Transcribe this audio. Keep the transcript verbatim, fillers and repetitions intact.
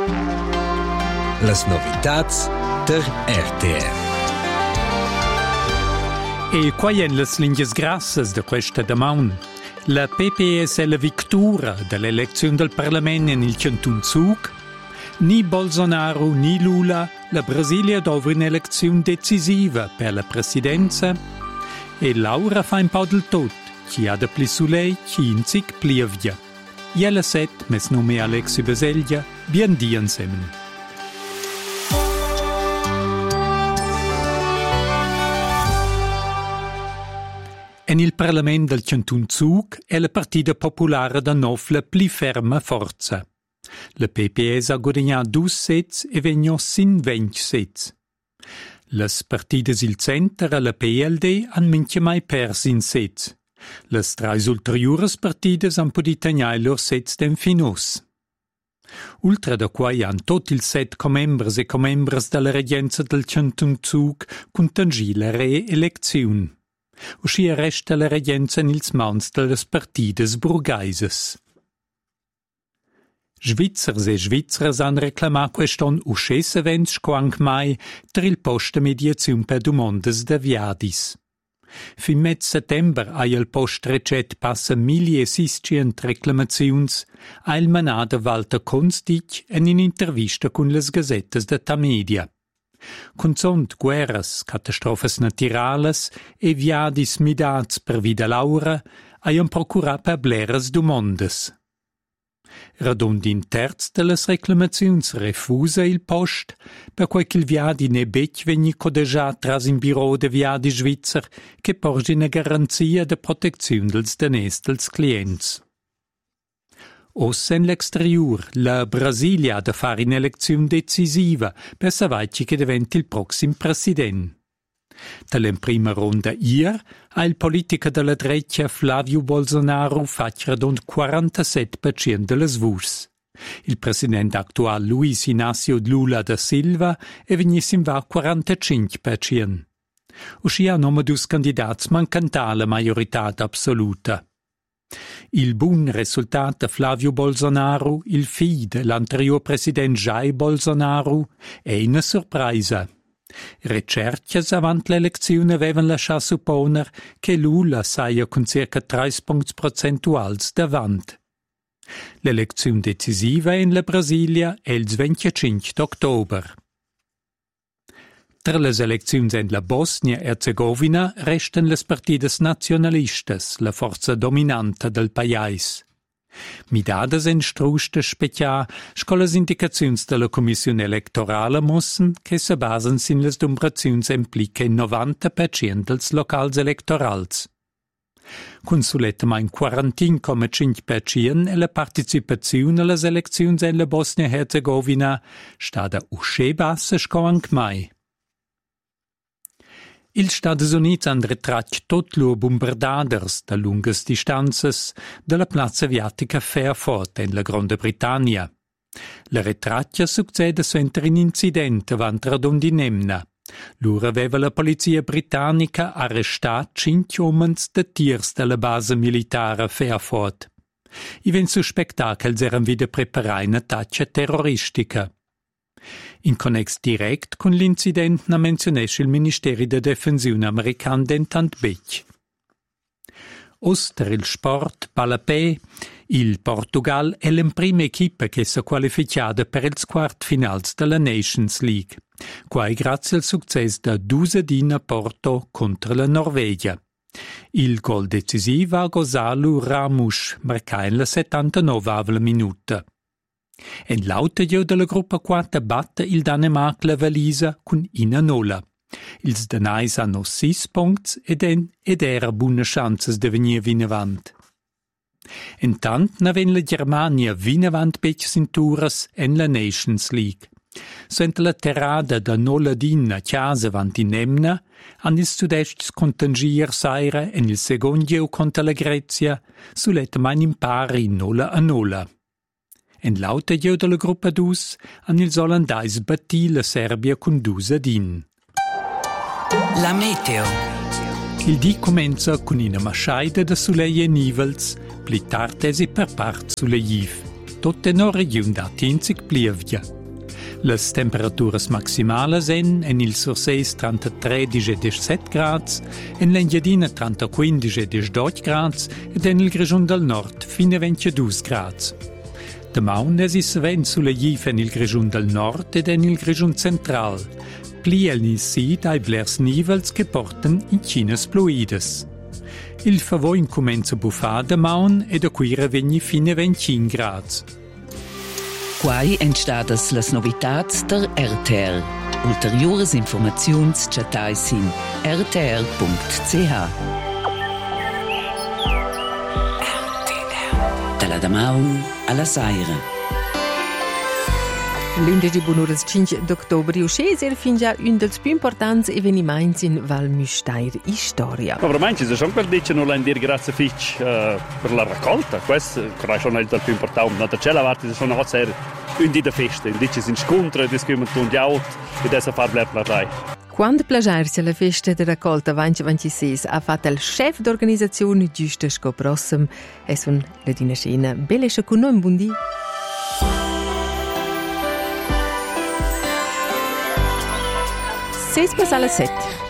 Las novitats der R T R. E quai en las lingues grassas de questa damaun. La P P S è la vittura dell'elezione del Parlamento in il Cantun Zug. Ni Bolsonaro ni Lula, la Brasilia dovra un'elezione decisiva per la presidenza. E Laura fa un po' del tot, chi ha da pli soleil, chi in zic plievia. I alla set, mes nome Alexi Baseglia, bien di insieme. En il Parlament del Cantun Zug è la Partita Popolare da nov la pli ferma forza. La P P S ha guadagnato due sets e vegno sin venti sets. Las partidas il Center e la P L D han minche mai persi in sets. Las trais ulteriores partidas han podi tagnare lor sets den finos. Ultra da quai han tot il set comembres e comembres della regenza del Cantun Zug contangì la re-elezione. Usci resta la regenza nils mans delles partides burgaises. Svizzers e svizzers han reclamà queston uscesse vents squanc mai ter il post mediaziun per domondes da viadis. Fin met settember ai il post recet passa mille e siscient reclamaziuns a il manada Walter Konstic en in intervista con les gazettes da Tamedia. Consont guerras, catastrofes naturales e viadis midats per vida laura haian procurà per bleras domondes. Radund in terz de las reclamaziuns refusa il post, per quei che il viadi ne bec vegni codejà tras in biro de viadi svizzer che porgi una garanzia de protezione dels danès dels clients. Os en l'exterior, la Brasilia ha da fare un'elezione decisiva per savaici che diventi il prossimo presidente. Dalla prima ronda ier ha il politico della dreccia Flavio Bolsonaro fatto radon quarantasette per cento delle vus. Il presidente attuale Luis Inácio Lula da Silva è venuto in va quarantacinque per cento. Usci ha nome dus candidati mancanta la maggiorità assoluta. Il buon risultato Flavio Bolsonaro, il figlio dell'anterior presidente Jair Bolsonaro, è una sorpresa. Ricerche avant l'elezione avevano lasciato supponere che Lula saia con circa tre punti percentuali davanti. L'elezione decisiva in la Brasilia è il venticinque ottobre. Tra le elezioni in la Bosnia-Herzegovina restano le partidas nazionalistas, la forza dominante del paese. Midadas en struste specia, sco las indicaziuns della Commissione elettorale mussen che se basen sin les dumbraziuns implica in novanta per cento dels locals elettorals. Consuletta in quarantin virgola cinque per cento e la partecipazione alle elezioni in la Bosnia-Herzegovina stada usce bassa sco anche mai. Il Stati Uniti han ritratto tot lur bombardaders da lungas distanzas dalla Plaza Aviatica Fairford in la Grande Britannia. La ritrattia succede suenter un incidente avant radon di Nemna. Lur aveva la polizia britannica arrestat cinque omens de tirs dalla base militare Fairford. I ven suspectar che els eran wieder preparai una taccia terroristica. In connex direct con l'incident na mencionesce il Ministeri de Defensione american dentant bec. Oster il sport palapè, il Portugal è l'imprima equipa che si è qualificata per ils quartfinals della Nations League, quai grazie al successo da Dusadina Porto contro la Norvegia. Il gol decisivo a Gonzalo Ramos marcà in la settantanovesima minuta. En l'autodio della gruppa quattro batte il Danemark la valisa con una nola. Ils danais hanno sis punts ed, en, ed era buone chances de venir vinavant. Intant n'aven la Germania vinavant bec cinturas en la Nations League. Sent la terrada da nola dinna chiasa vant in Emna, han ils sud-est contangir saira en il secondio contra la Grezia, sulet main impari nola a nola. En l'autodio della gruppa dus han ils olandais batti la Serbia con dus ad in. La meteo. Il dì comincia con una masciaida da soleil e nivels, pli tard esi per part soleiv. tutta la regione d'Atinzig plievgia. Les temperaturas maximales en en il Surseis trentatré e diciassette gradi, en l'Engiadina trentacinque e diciotto gradi ed en il Grigiun del Nord fino a ventidue gradi. Damaun es is vent sulla Giv en il Grigiun del Nord ed en il Grigiun Central, pli el nissi dai blers nivels che porten in Cinas pluides. Il favor incomenza a buffar damaun e da qui revegni fino a venticinque gradi. Quai entstadas las novitats der R T R. Ulteriores informaziuns chatais in r t r punct c h. R T R. Dalla Damaun alla Saira. Lunedì buon'ora cinque d'ottobre uscese er fin già un dels più importanti avvenimenti in Val Müstair Storia. Ma veramente ci sono per dire non la dire grazie fitch uh, per la raccolta. Questo è schon il più importante. Non c'è la parte sono oggi un di da festa, un di ci si incontra, discutono di out e adesso far bler la rai. Quando plagiarsi alla festa di raccolta duemilaventisei ha fatto il chef d'organizzazione Giusto Scoprossum e sono la dina scena bellescia con noi buon dì. Seis passare alle sette.